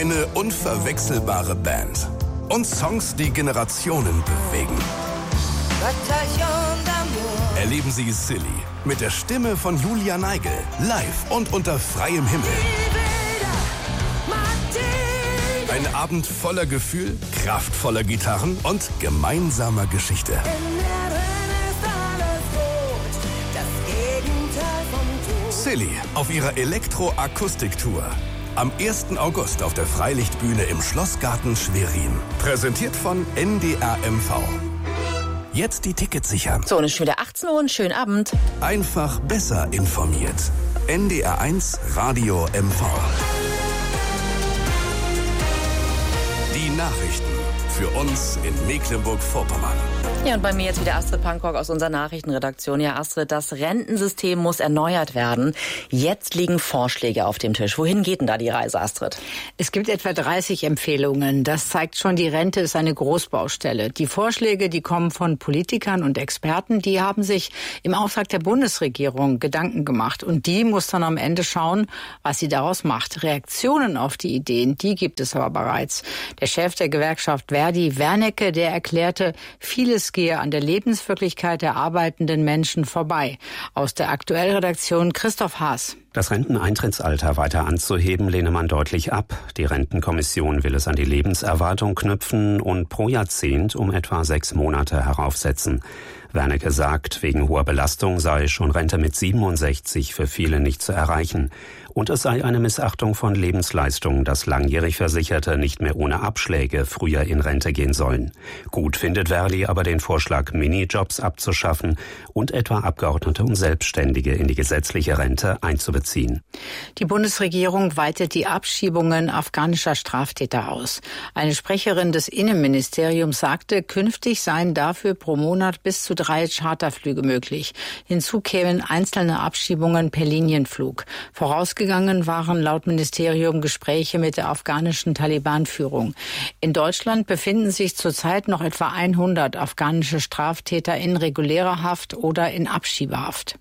Eine unverwechselbare Band und Songs, die Generationen bewegen. Erleben Sie Silly mit der Stimme von Julia Neigel, live und unter freiem Himmel. Ein Abend voller Gefühl, kraftvoller Gitarren und gemeinsamer Geschichte. Silly auf ihrer Elektro-Akustik-Tour. Am 1. August auf der Freilichtbühne im Schlossgarten Schwerin. Präsentiert von NDR MV. Jetzt die Tickets sichern. So, und es ist schon wieder 18 Uhr, einen schönen Abend. Einfach besser informiert. NDR 1 Radio MV. Die Nachrichten für uns in Mecklenburg-Vorpommern. Ja, und bei mir jetzt wieder Astrid Pankok aus unserer Nachrichtenredaktion. Ja, Astrid, das Rentensystem muss erneuert werden. Jetzt liegen Vorschläge auf dem Tisch. Wohin geht denn da die Reise, Astrid? Es gibt etwa 30 Empfehlungen. Das zeigt schon, die Rente ist eine Großbaustelle. Die Vorschläge, die kommen von Politikern und Experten, die haben sich im Auftrag der Bundesregierung Gedanken gemacht. Und die muss dann am Ende schauen, was sie daraus macht. Reaktionen auf die Ideen, die gibt es aber bereits. Der Chef der Gewerkschaft Verdi, Wernicke, der erklärte, vieles gehe an der Lebenswirklichkeit der arbeitenden Menschen vorbei. Aus der Aktuellredaktion Christoph Haas. Das Renteneintrittsalter weiter anzuheben, lehne man deutlich ab. Die Rentenkommission will es an die Lebenserwartung knüpfen und pro Jahrzehnt um etwa 6 Monate heraufsetzen. Wernicke sagt, wegen hoher Belastung sei schon Rente mit 67 für viele nicht zu erreichen. Und es sei eine Missachtung von Lebensleistungen, dass langjährig Versicherte nicht mehr ohne Abschläge früher in Rente gehen sollen. Gut findet Verdi aber den Vorschlag, Minijobs abzuschaffen und etwa Abgeordnete und Selbstständige in die gesetzliche Rente einzubeziehen. Die Bundesregierung weitet die Abschiebungen afghanischer Straftäter aus. Eine Sprecherin des Innenministeriums sagte, künftig seien dafür pro Monat bis zu 3 Charterflüge möglich. Hinzu kämen einzelne Abschiebungen per Linienflug. Vorausgegangen waren laut Ministerium Gespräche mit der afghanischen Taliban-Führung. In Deutschland befinden sich zurzeit noch etwa 100 afghanische Straftäter in regulärer Haft oder in Abschiebehaft.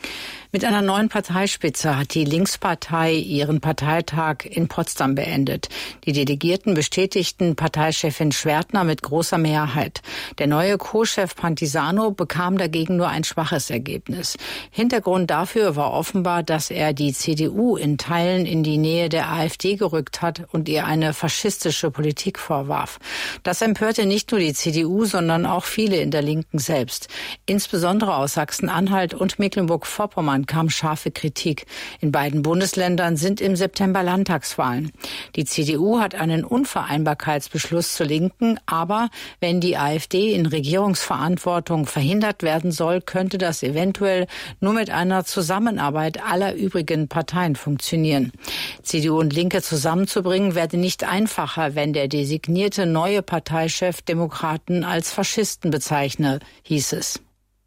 Mit einer neuen Parteispitze hat die Linkspartei ihren Parteitag in Potsdam beendet. Die Delegierten bestätigten Parteichefin Schwertner mit großer Mehrheit. Der neue Co-Chef Pantisano bekam dagegen nur ein schwaches Ergebnis. Hintergrund dafür war offenbar, dass er die CDU in Teilen in die Nähe der AfD gerückt hat und ihr eine faschistische Politik vorwarf. Das empörte nicht nur die CDU, sondern auch viele in der Linken selbst. Insbesondere aus Sachsen-Anhalt und Mecklenburg-Vorpommern kam scharfe Kritik. In beiden Bundesländern sind im September Landtagswahlen. Die CDU hat einen Unvereinbarkeitsbeschluss zur Linken, aber wenn die AfD in Regierungsverantwortung verhindert werden soll, könnte das eventuell nur mit einer Zusammenarbeit aller übrigen Parteien funktionieren. CDU und Linke zusammenzubringen werde nicht einfacher, wenn der designierte neue Parteichef Demokraten als Faschisten bezeichne, hieß es.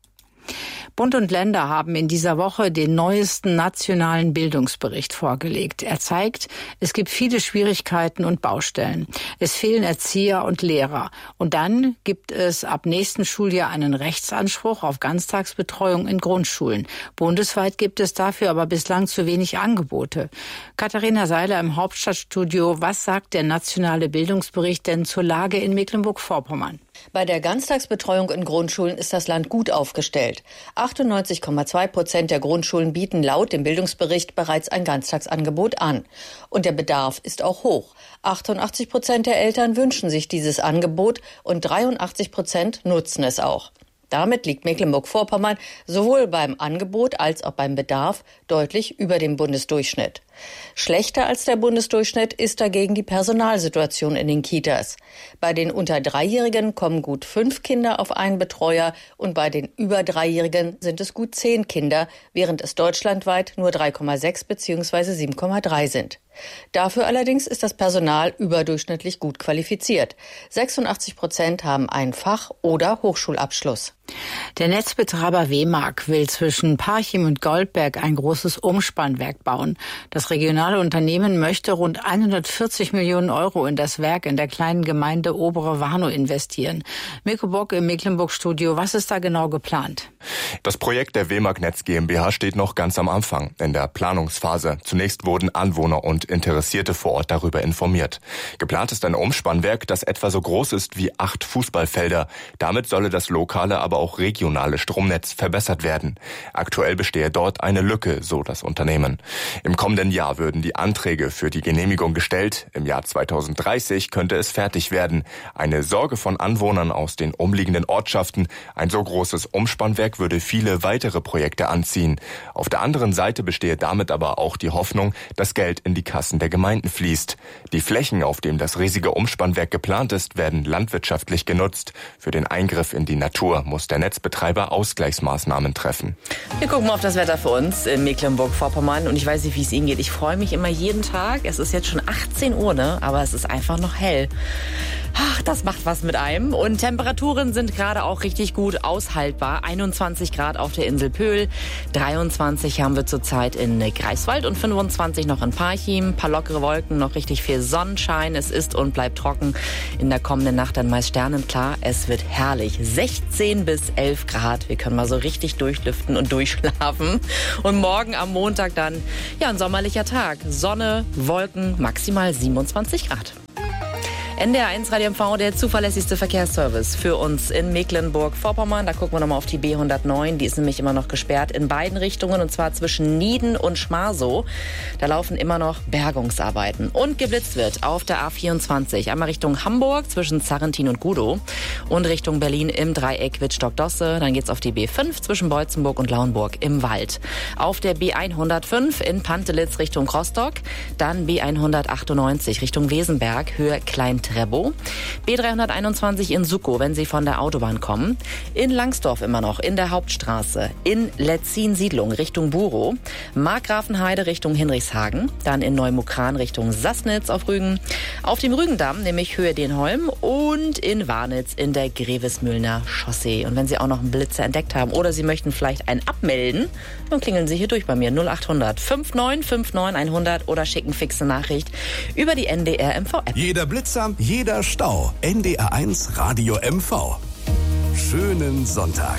Bund und Länder haben in dieser Woche den neuesten nationalen Bildungsbericht vorgelegt. Er zeigt, es gibt viele Schwierigkeiten und Baustellen. Es fehlen Erzieher und Lehrer. Und dann gibt es ab nächsten Schuljahr einen Rechtsanspruch auf Ganztagsbetreuung in Grundschulen. Bundesweit gibt es dafür aber bislang zu wenig Angebote. Katharina Seiler im Hauptstadtstudio. Was sagt der nationale Bildungsbericht denn zur Lage in Mecklenburg-Vorpommern? Bei der Ganztagsbetreuung in Grundschulen ist das Land gut aufgestellt. 98,2% der Grundschulen bieten laut dem Bildungsbericht bereits ein Ganztagsangebot an. Und der Bedarf ist auch hoch. 88% der Eltern wünschen sich dieses Angebot und 83% nutzen es auch. Damit liegt Mecklenburg-Vorpommern sowohl beim Angebot als auch beim Bedarf deutlich über dem Bundesdurchschnitt. Schlechter als der Bundesdurchschnitt ist dagegen die Personalsituation in den Kitas. Bei den unter 3-Jährigen kommen gut 5 Kinder auf einen Betreuer und bei den über 3-Jährigen sind es gut 10 Kinder, während es deutschlandweit nur 3,6 bzw. 7,3 sind. Dafür allerdings ist das Personal überdurchschnittlich gut qualifiziert. 86% haben einen Fach- oder Hochschulabschluss. Der Netzbetreiber WEMAG will zwischen Parchim und Goldberg ein großes Umspannwerk bauen. Das regionale Unternehmen möchte rund 140 Millionen Euro in das Werk in der kleinen Gemeinde Obere Warnow investieren. Mirko Bock im Mecklenburg-Studio, was ist da genau geplant? Das Projekt der WEMAG Netz GmbH steht noch ganz am Anfang, in der Planungsphase. Zunächst wurden Anwohner und und Interessierte vor Ort darüber informiert. Geplant ist ein Umspannwerk, das etwa so groß ist wie 8 Fußballfelder. Damit solle das lokale, aber auch regionale Stromnetz verbessert werden. Aktuell bestehe dort eine Lücke, so das Unternehmen. Im kommenden Jahr würden die Anträge für die Genehmigung gestellt. Im Jahr 2030 könnte es fertig werden. Eine Sorge von Anwohnern aus den umliegenden Ortschaften: ein so großes Umspannwerk würde viele weitere Projekte anziehen. Auf der anderen Seite bestehe damit aber auch die Hoffnung, dass Geld in die Kassen der Gemeinden fließt. Die Flächen, auf denen das riesige Umspannwerk geplant ist, werden landwirtschaftlich genutzt. Für den Eingriff in die Natur muss der Netzbetreiber Ausgleichsmaßnahmen treffen. Wir gucken mal auf das Wetter für uns in Mecklenburg-Vorpommern und ich weiß nicht, wie es Ihnen geht. Ich freue mich immer jeden Tag. Es ist jetzt schon 18 Uhr, ne? Aber es ist einfach noch hell. Ach, das macht was mit einem. Und Temperaturen sind gerade auch richtig gut aushaltbar. 21 Grad auf der Insel Pöhl, 23 haben wir zurzeit in Greifswald und 25 noch in Parchim. Ein paar lockere Wolken, noch richtig viel Sonnenschein. Es ist und bleibt trocken. In der kommenden Nacht dann meist sternenklar. Es wird herrlich. 16 bis 11 Grad. Wir können mal so richtig durchlüften und durchschlafen. Und morgen am Montag dann ein sommerlicher Tag. Sonne, Wolken, maximal 27 Grad. NDR1 Radio MV, der zuverlässigste Verkehrsservice für uns in Mecklenburg-Vorpommern. Da gucken wir nochmal auf die B109. Die ist nämlich immer noch gesperrt in beiden Richtungen, und zwar zwischen Nieden und Schmarsow. Da laufen immer noch Bergungsarbeiten. Und geblitzt wird auf der A24. Einmal Richtung Hamburg zwischen Zarrentin und Gudow und Richtung Berlin im Dreieck Wittstock-Dosse. Dann geht's auf die B5 zwischen Beutzenburg und Lauenburg im Wald. Auf der B105 in Pantelitz Richtung Rostock. Dann B198 Richtung Wesenberg, Höhe Klein-Trebow. B321 in Suckow, wenn Sie von der Autobahn kommen. In Langsdorf immer noch, in der Hauptstraße. In Letzin-Siedlung Richtung Burow. Markgrafenheide Richtung Hinrichshagen. Dann in Neumukran Richtung Sassnitz auf Rügen. Auf dem Rügendamm, nämlich Höhe Denholm. Und in Warnitz in der Grevesmühlner Chaussee. Und wenn Sie auch noch einen Blitzer entdeckt haben oder Sie möchten vielleicht einen abmelden, dann klingeln Sie hier durch bei mir 0800 5959 100 oder schicken fixe Nachricht über die NDR MV App. Jeder Blitzer, jeder Stau. NDR1 Radio MV. Schönen Sonntag.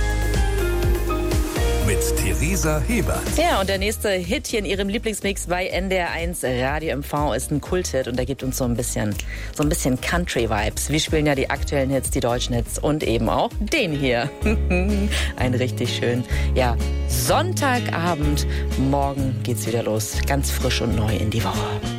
Mit Theresa Hebert. Ja, und der nächste Hit hier in Ihrem Lieblingsmix bei NDR1 Radio MV ist ein Kulthit und der gibt uns so ein bisschen Country-Vibes. Wir spielen ja die aktuellen Hits, die deutschen Hits und eben auch den hier. Ein richtig schön, Sonntagabend. Morgen geht's wieder los. Ganz frisch und neu in die Woche.